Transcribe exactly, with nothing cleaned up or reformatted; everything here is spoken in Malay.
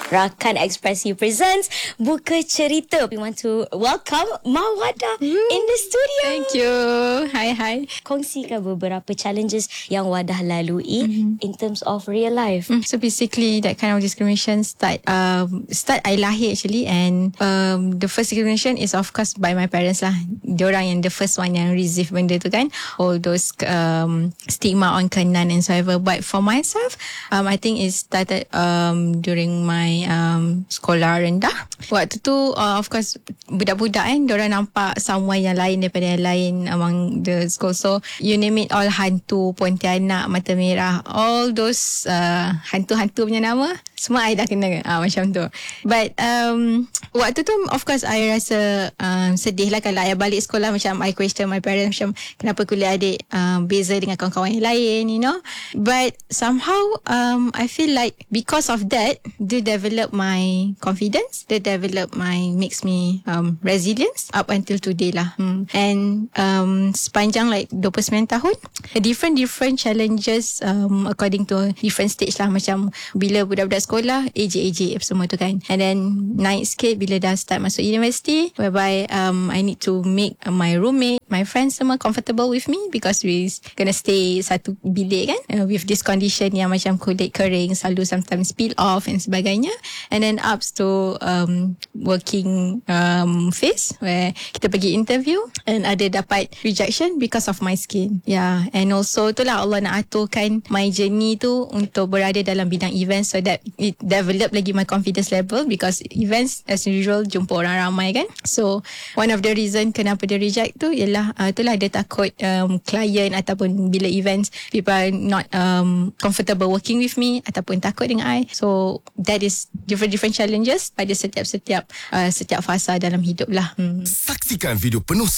Rakan Ekspresi presents Buka Cerita. We want to welcome Mawada Woo. in the studio. Thank you. Hi, hi. Kongsikan beberapa challenges yang Wadah lalui mm-hmm. in terms of real life. Mm. So basically, that kind of discrimination start um start I lahir actually, and um the first discrimination is of course by my parents lah. Diorang yang the first one yang receive benda tu kan, all those um stigma on Kenan and so ever. But for myself, um I think it started um during my um sekolah rendah. Waktu tu uh, of course budak-budak kan, diorang nampak someone yang lain daripada yang lain among the school. So you name it, all hantu, Pontianak, mata merah, all those uh, hantu-hantu punya nama, semua I dah kena uh, macam tu. But um, waktu tu of course I rasa um, sedih lah kalau I balik sekolah, macam I question my parents macam kenapa kuliah adik um, beza dengan kawan-kawan yang lain, you know. But somehow um, I feel like because of that, they develop my confidence, they develop my, makes me um, resilience up until today lah. Hmm. And um, sepanjang like dua puluh sembilan tahun, different different challenges um, according to different stage lah. Macam bila budak-budak sekolah, A J A J semua tu kan, and then naik sikit bila dah start masuk university, whereby um, I need to make uh, my roommate, my friends semua comfortable with me, because we gonna stay satu bilik kan, uh, with this condition yang macam kulit kering, selalu sometimes peel off and sebagainya. And then ups to um, working um, phase where kita pergi interview and ada dapat rejection because of my skin. Yeah, and also itulah Allah nak aturkan my journey tu untuk berada dalam bidang events, so that it develop lagi my confidence level, because events as usual jumpa orang ramai kan. So one of the reason kenapa dia reject tu ialah uh, itulah dia takut um, client ataupun bila events people are not um, comfortable working with me ataupun takut dengan I. So that is different different challenges pada setiap-setiap uh, setiap fasa dalam hidup lah. Hmm. Saksikan video penuh